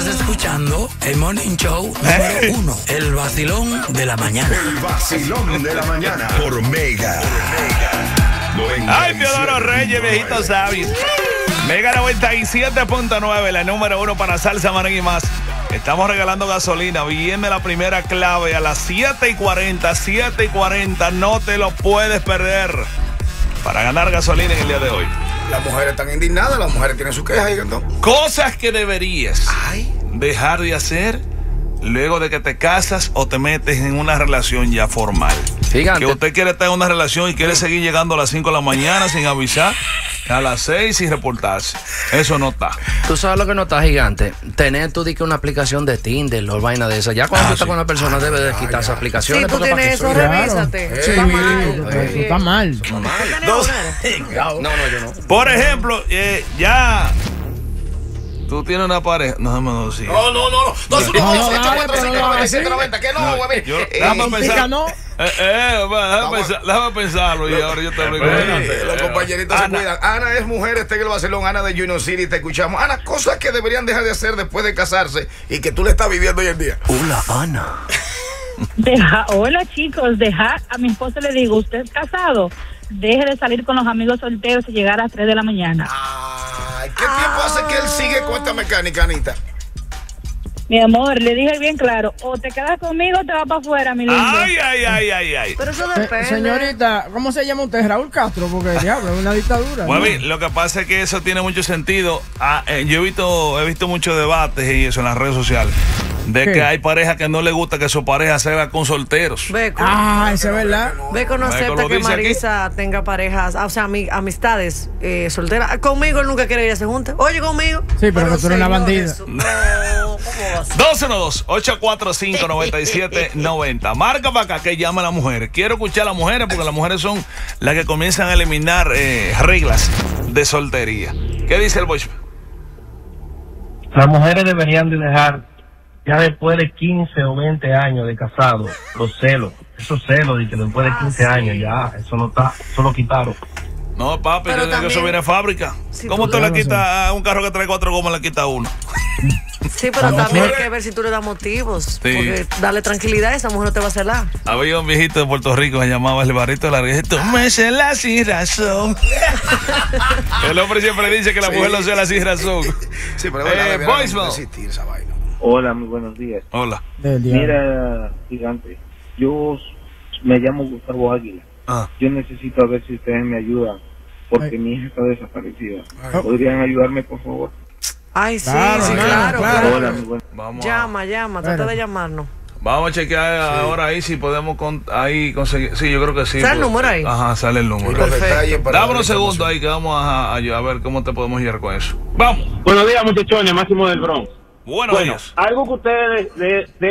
Estás escuchando el Morning Show número 1, el vacilón de la mañana. El vacilón de la mañana por Mega. Ay, Teodoro Reyes, viejito sabio. Mega 97.9, la número 1 para salsa, marín y más. Estamos regalando gasolina. Viene la primera clave a las 7:40. No te lo puedes perder para ganar gasolina en el día de hoy. Las mujeres están indignadas, las mujeres tienen su queja. Cosas que deberías dejar de hacer luego de que te casas o te metes en una relación ya formal. Gigante. Que usted quiere estar en una relación y quiere seguir llegando a las 5 de la mañana sin avisar, a las 6 sin reportarse. Eso no está. Tú sabes lo que no está, Gigante. Tener tú una aplicación de Tinder o vaina de esa. Ya cuando tú estás con una persona debe de quitar sus aplicaciones. Si tú tienes eso, revísate. Sí, está mal. No, yo no. Por ejemplo, ya tú tienes una pareja. No, No. ¿Qué no, güey? Déjame pensar. Déjame pensarlo y ahora yo te lo digo. Los compañeritos se cuidan. Ana es mujer, está en el vacilón. Ana de Junior City, te escuchamos. Ana, cosas que deberían dejar de hacer después de casarse y que tú le estás viviendo hoy en día. Hola, Ana. Hola, chicos, a mi esposo le digo, ¿usted es casado? Deje de salir con los amigos solteros y llegar a las 3 de la mañana. Ay, ¿qué tiempo hace que él sigue con esta mecánica, Anita? Mi amor, le dije bien claro, o te quedas conmigo o te vas para afuera, mi lindo. Ay. pero eso depende. Señorita, ¿cómo se llama usted? Raúl Castro, porque diablo, es una dictadura. Bueno, lo que pasa es que eso tiene mucho sentido. Yo he visto muchos debates y eso en las redes sociales. De ¿qué? Que hay parejas que no les gusta que su pareja se vea con solteros. Beco. Eso es verdad. Beco no Beco acepta lo que dice aquí. Marisa tenga parejas, o sea, amistades solteras. Conmigo él nunca quiere ir a se junta. Oye, conmigo. Sí, pero que tú eres una bandida. No, ¿cómo va a ser? 212-845-9790. Marca para acá que llama a las mujeres. Quiero escuchar a las mujeres porque las mujeres son las que comienzan a eliminar reglas de soltería. ¿Qué dice el voice? Las mujeres deberían de dejar, ya después de 15 o 20 años de casado, los celos. Esos celos de que después de 15 años ya, eso no está, eso lo quitaron. No, papi, Pero desde que eso también, viene de fábrica. si ¿Cómo tú tú le tienes quitas a un carro que trae 4 gomas, le quita uno? Sí, pero también hay que ver si tú le das motivos. Sí. Porque darle tranquilidad, esa mujer no te va a celar. Había un viejito de Puerto Rico que se llamaba el barrito de la risa. Tú me celas sin razón. El hombre siempre dice que la mujer lo cela sin razón. Sí, pero es verdad, voicemail. existir esa vaina. Hola, muy buenos días. Hola. Mira, Gigante, yo me llamo Gustavo Águila. Yo necesito a ver si ustedes me ayudan, porque mi hija está desaparecida. ¿Podrían ayudarme, por favor? Ay, sí, Claro, sí, claro. claro. Hola, muy buenos. Llama, trata de llamarnos. Vamos a chequear ahora ahí si podemos ahí conseguir. Sí, yo creo que sí. ¿Sale el número ahí? Ajá, sale el número. Los detalles para Dame dar unos segundos información. ahí que vamos a ver cómo te podemos llegar con eso. Vamos. Buenos días, muchachones, Máximo del Bronx. Buenos días. Algo que ustedes